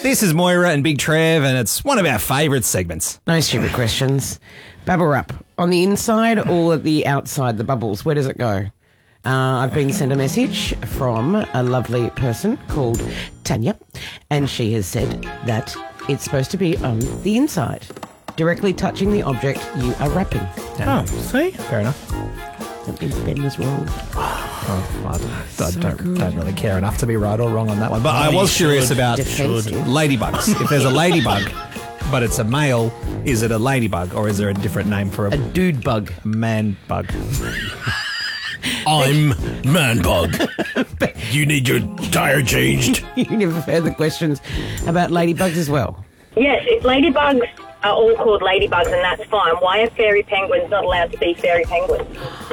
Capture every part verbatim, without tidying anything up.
This is Moira and Big Trev, and it's one of our favourite segments. No stupid questions. Bubble wrap. On the inside or at the outside, the bubbles? Where does it go? Uh, I've been sent a message from a lovely person called Tanya, and she has said that it's supposed to be on the inside, directly touching the object you are wrapping. Oh, see? Fair enough. That means Ben was wrong. Oh, I don't, I So don't, good. don't really care enough to be right or wrong on that one. But I you was curious should. about Defensive. ladybugs. If there's a ladybug, but it's a male, is it a ladybug or is there a different name for a, A dude bug. man bug? I'm Manbug. You need your tire changed. You've never heard the questions about ladybugs as well. Yes, if ladybugs are all called ladybugs and that's fine, why are fairy penguins not allowed to be fairy penguins?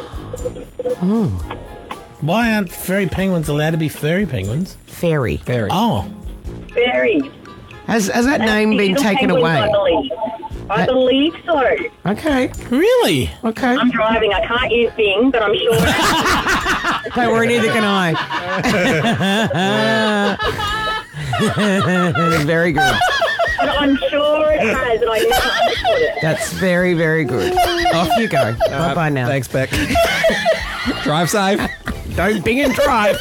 Why aren't fairy penguins allowed to be furry penguins? Fairy. Fairy. Oh, Fairies. Has, has that name The been little taken penguins, away? I believe. I Ha- believe so. Okay, really? okay. I'm driving. I can't use Bing, but I'm sure. Don't worry, neither can I. Very good. But I'm sure it has, and I never understood it. That's very, very good. Off you go. Bye-bye now. Thanks, Beck. Drive safe. Don't bing and drive.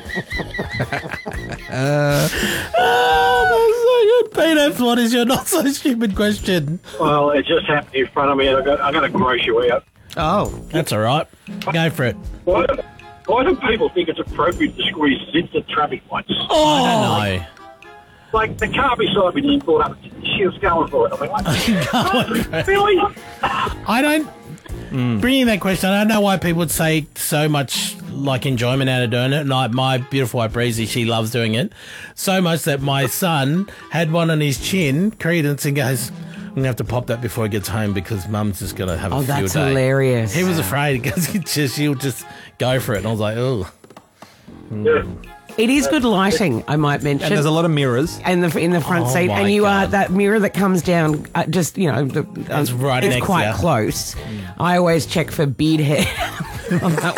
Oh, that's so good. Peter, what is your not so stupid question? Well, it just happened in front of me, and I got, I got to gross you out. Oh, That's all right. Go for it. Why do, why do people think it's appropriate to squeeze zips at traffic lights? Oh, I don't know. Like, the car beside me just pulled up. She was going for it. I mean, like, really? I don't. Bringing that question, I don't know why people would say so much like enjoyment out of doing it. Like my beautiful wife Breezy, she loves doing it so much that my son had one on his chin, Credence, and goes, "I'm gonna have to pop that before he gets home because Mum's just gonna have a oh, field that's day." hilarious. He was afraid because he just she'll just go for it, and I was like, "Oh, Yeah. It is good lighting, I might mention. And there's a lot of mirrors. and the in the front Oh seat, my and you are God. that mirror that comes down. Uh, just you know, the, That's right It's next to quite you. close. I always check for bead hair. on that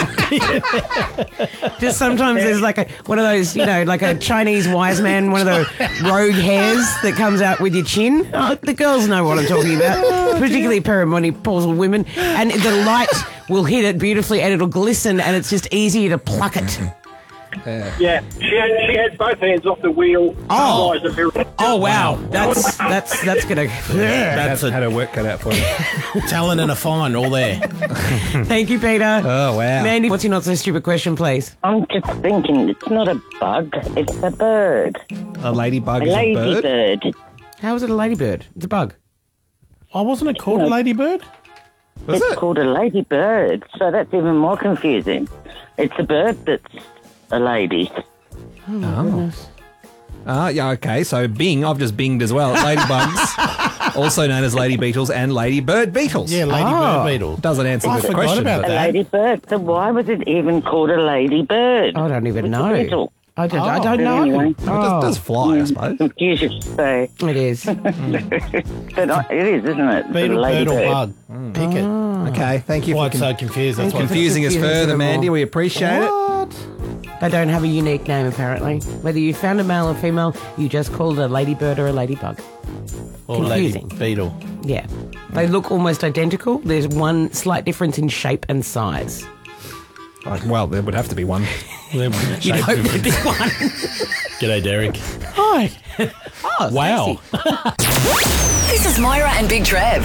one. Just sometimes there's like a one of those, you know, like a Chinese wise man, one of the rogue hairs that comes out with your chin. Oh, the girls know what I'm talking about, particularly perimenopausal women, and the light will hit it beautifully, and it'll glisten, and it's just easier to pluck it. Yeah, she had, she had both hands off the wheel. Oh. otherwise the mirror- Oh wow, that's that's that's gonna. that's Had a her work cut out for you. talent and a fine all there." Thank you, Peter. Oh, wow. Mandy, what's your not so stupid question, please? I'm just thinking, it's not a bug, it's a bird. A ladybug A is a bird. ladybird. How is it a ladybird? It's a bug. Oh, wasn't it called a ladybird? Was It's it? called a ladybird, so that's even more confusing. It's a bird that's a lady. Oh. Ah, yeah, okay. So Bing, I've just binged as well. Ladybugs, also known as lady beetles and ladybird beetles. Yeah, ladybird Oh. beetle. Doesn't answer I the forgot question. about but- A that. ladybird. So why was it even called a ladybird? I don't even It's a know. beetle. I don't, I Oh. don't know. Anyway. It does, does fly, I suppose. Confusing to say. It is. But uh, it is, isn't it? Beetle, a bird, or ladybird. bug. Pick it. Okay, thank you Why for it's con- so confused. That's Thank why you. confusing us Confusing further, us Mandy. more. We appreciate it. They don't have a unique name, apparently. Whether you found a male or female, you just called a ladybird or a ladybug. or lady confusing. beetle. Yeah. They look almost identical. There's one slight difference in shape and size. Like, well, there would have to be one. You'd hope there'd be one. G'day, Derek. Hi. Oh, Wow. Stacey. This is Moira and Big Trev.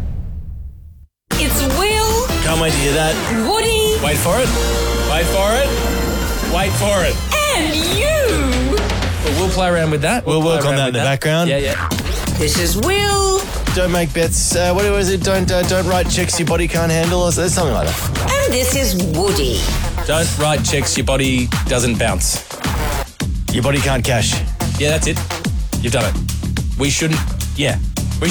It's Will, Can't wait to hear that. Woody, Wait for it. Wait for it. Wait for it. and you. Well, we'll play around with that. We'll, work play on around that with in the background. Yeah, yeah. This is Will, Don't make bets. Uh, what was it? Don't uh, don't write checks your body can't handle, or something like that. and this is Woody. Don't write checks your body doesn't bounce. Your body can't cash. Yeah, that's it. You've done it. We shouldn't. Yeah.